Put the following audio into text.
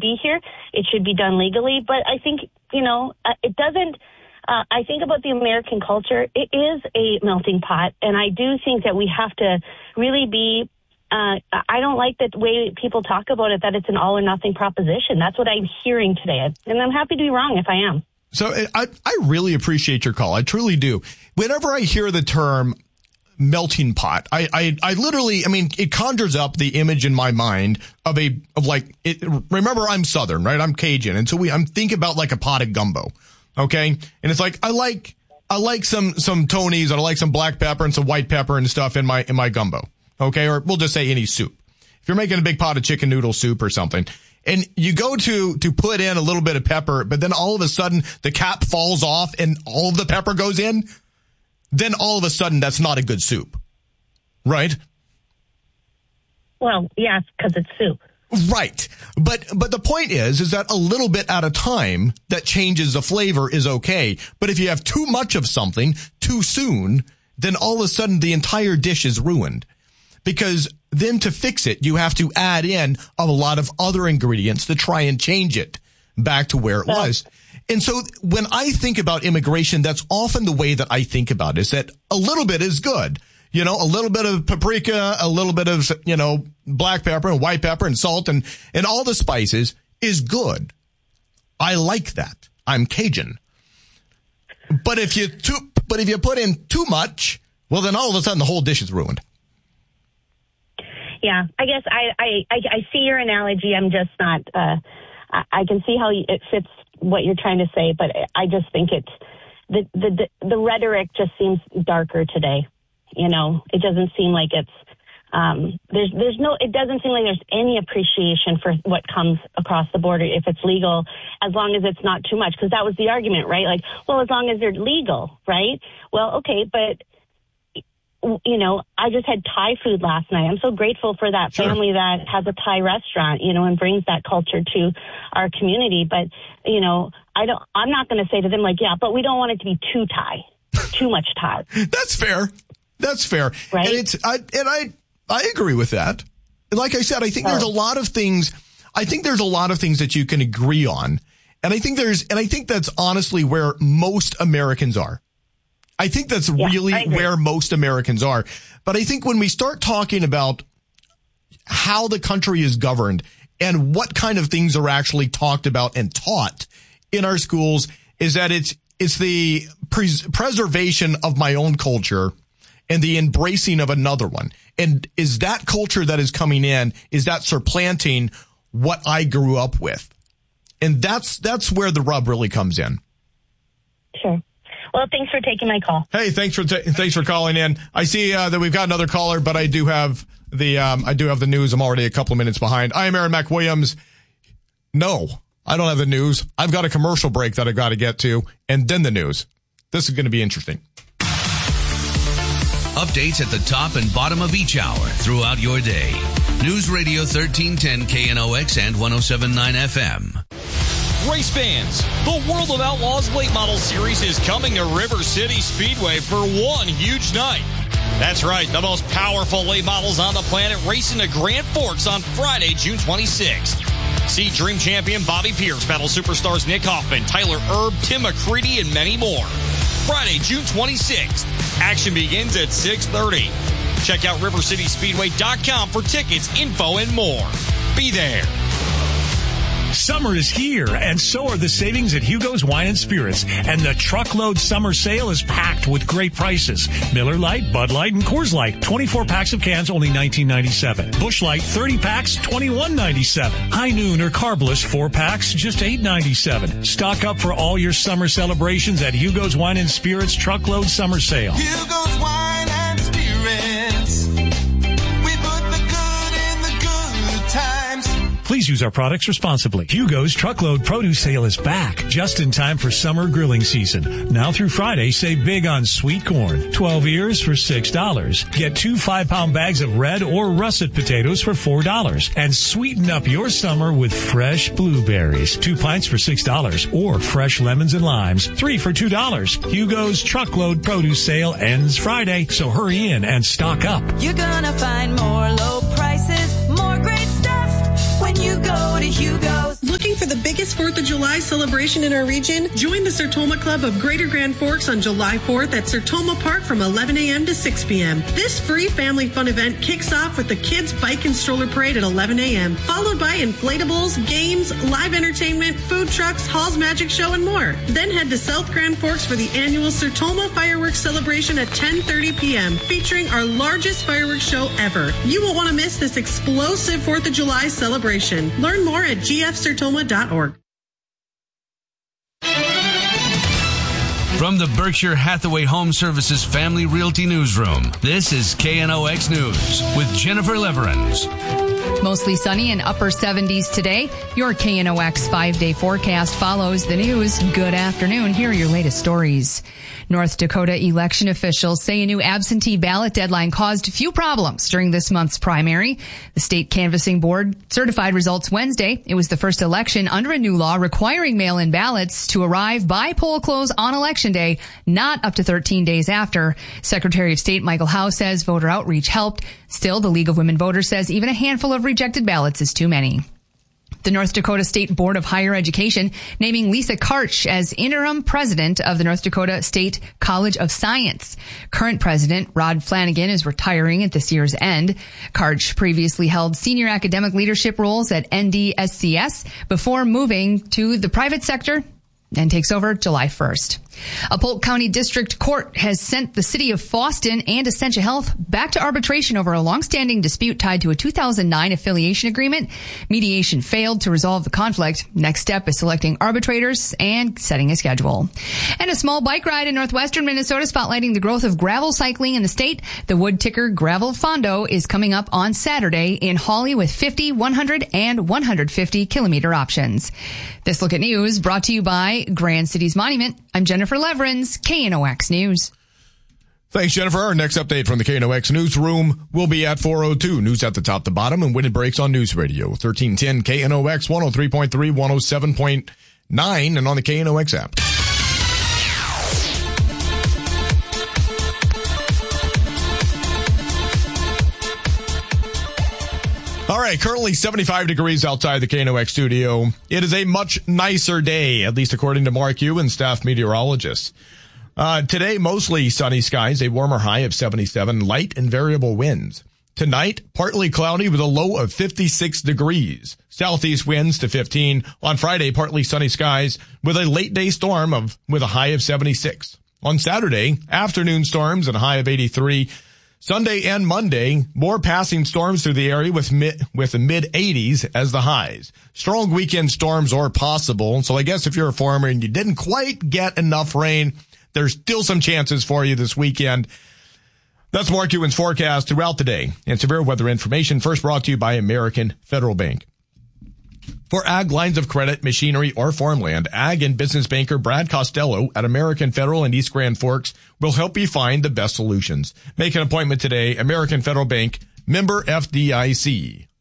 be here. It should be done legally. But I think, it doesn't. I think about the American culture. It is a melting pot, and I do think that we have to really be. I don't like the way people talk about it, that it's an all or nothing proposition. That's what I'm hearing today, and I'm happy to be wrong if I am. So I really appreciate your call. I truly do. Whenever I hear the term melting pot, I literally, it conjures up the image in my mind of remember, I'm Southern, right? I'm Cajun. And so I'm thinking about like a pot of gumbo. Okay. And it's like, I like some Tonys, and I like some black pepper and some white pepper and stuff in my gumbo. Okay. Or we'll just say any soup. If you're making a big pot of chicken noodle soup or something, and you go to put in a little bit of pepper, but then all of a sudden the cap falls off and all of the pepper goes in, then all of a sudden that's not a good soup, right? Well, yes, because it's soup. Right. But the point is that a little bit at a time that changes the flavor is okay. But if you have too much of something too soon, then all of a sudden the entire dish is ruined. Because then to fix it, you have to add in a lot of other ingredients to try and change it back to where it was. And so when I think about immigration, that's often the way that I think about it, is that a little bit is good. A little bit of paprika, a little bit of, black pepper and white pepper and salt and all the spices is good. I like that. I'm Cajun. But if you put in too much, well, then all of a sudden the whole dish is ruined. Yeah, I guess I see your analogy. I'm just not, I can see how it fits what you're trying to say, but I just think the rhetoric just seems darker today. It doesn't seem like it's, it doesn't seem like there's any appreciation for what comes across the border if it's legal, as long as it's not too much. Because that was the argument, right? Like, well, as long as they're legal, right? Well, okay, but I just had Thai food last night. I'm so grateful for that family that has a Thai restaurant, and brings that culture to our community. But, I'm not going to say to them like, yeah, but we don't want it to be too Thai, too much Thai. That's fair. That's fair. Right. And I agree with that. Like I said, I think there's a lot of things. I think there's a lot of things that you can agree on. And I think that's honestly where most Americans are. I think that's really where most Americans are. But I think when we start talking about how the country is governed and what kind of things are actually talked about and taught in our schools, is that it's the preservation of my own culture and the embracing of another one. And is that culture that is coming in, is that supplanting what I grew up with? And that's where the rub really comes in. Sure. Well, thanks for taking my call. Hey, thanks for calling in. I see that we've got another caller, but I do have the news. I'm already a couple of minutes behind. I am Aaron McWilliams. No, I don't have the news. I've got a commercial break that I've got to get to, and then the news. This is going to be interesting. Updates at the top and bottom of each hour throughout your day. News Radio 1310 KNOX and 107.9 FM. Race fans, the World of Outlaws Late Model Series is coming to River City Speedway for one huge night. That's right, the most powerful late models on the planet racing to Grand Forks on Friday, June 26th. See Dream Champion Bobby Pierce battle superstars Nick Hoffman, Tyler Erb, Tim McCready, and many more. Friday, June 26th. Action begins at 6:30. Check out RiverCitySpeedway.com for tickets, info, and more. Be there. Summer is here, and so are the savings at Hugo's Wine and Spirits. And the truckload summer sale is packed with great prices. Miller Lite, Bud Light, and Coors Light. 24 packs of cans, only $19.97. Busch Light, 30 packs, $21.97. High Noon or Carbless, 4 packs, just $8.97. Stock up for all your summer celebrations at Hugo's Wine and Spirits Truckload Summer Sale. Hugo's Wine and Spirits. We put the good in the good times. Please use our products responsibly. Hugo's Truckload Produce Sale is back, just in time for summer grilling season. Now through Friday, save big on sweet corn. 12 ears for $6. Get 2 5-pound bags of red or russet potatoes for $4. And sweeten up your summer with fresh blueberries. 2 pints for $6. Or fresh lemons and limes, 3 for $2. Hugo's Truckload Produce Sale ends Friday, so hurry in and stock up. You're gonna find more low prices, more great stuff when you go to Hugo's. Looking biggest 4th of July celebration in our region? Join the Sertoma Club of Greater Grand Forks on July 4th at Sertoma Park from 11 a.m. to 6 p.m. This free family fun event kicks off with the Kids Bike and Stroller Parade at 11 a.m., followed by inflatables, games, live entertainment, food trucks, Hall's Magic Show, and more. Then head to South Grand Forks for the annual Sertoma Fireworks Celebration at 10:30 p.m., featuring our largest fireworks show ever. You won't want to miss this explosive 4th of July celebration. Learn more at gfsertoma.org. From the Berkshire Hathaway Home Services Family Realty Newsroom, this is KNOX News with Jennifer Leverins. Mostly sunny and upper 70s today. Your KNOX 5-day forecast follows the news. Good afternoon. Here are your latest stories. North Dakota election officials say a new absentee ballot deadline caused few problems during this month's primary. The state canvassing board certified results Wednesday. It was the first election under a new law requiring mail-in ballots to arrive by poll close on Election Day, not up to 13 days after. Secretary of State Michael Howe says voter outreach helped. Still, the League of Women Voters says even a handful of rejected ballots is too many. The North Dakota State Board of Higher Education naming Lisa Karch as interim president of the North Dakota State College of Science. Current president Rod Flanagan is retiring at this year's end. Karch previously held senior academic leadership roles at NDSCS before moving to the private sector and takes over July 1st. A Polk County District Court has sent the city of Fosston and Essentia Health back to arbitration over a long-standing dispute tied to a 2009 affiliation agreement. Mediation failed to resolve the conflict. Next step is selecting arbitrators and setting a schedule. And a small bike ride in northwestern Minnesota spotlighting the growth of gravel cycling in the state. The Wood Ticker Gravel Fondo is coming up on Saturday in Hawley with 50, 100, and 150 kilometer options. This Look at News brought to you by Grand Cities Monument. I'm Jennifer Leverins, KNOX News. Thanks, Jennifer. Our next update from the KNOX newsroom will be at 4:02. News at the top to bottom and when it breaks on News Radio 1310 KNOX 103.3, 107.9, and on the KNOX app. All right, currently 75 degrees outside the KNOX studio. It is a much nicer day, at least according to Mark Ewan, staff meteorologist. Today, mostly sunny skies, a warmer high of 77, light and variable winds. Tonight, partly cloudy with a low of 56 degrees. Southeast winds to 15. On Friday, partly sunny skies with a late day storm with a high of 76. On Saturday, afternoon storms and a high of 83. Sunday and Monday, more passing storms through the area with the mid-80s as the highs. Strong weekend storms are possible, so I guess if you're a farmer and you didn't quite get enough rain, there's still some chances for you this weekend. That's Mark Ewan's forecast throughout the day. And severe weather information first brought to you by American Federal Bank. For ag lines of credit, machinery, or farmland, ag and business banker Brad Costello at American Federal in East Grand Forks will help you find the best solutions. Make an appointment today. American Federal Bank, member FDIC.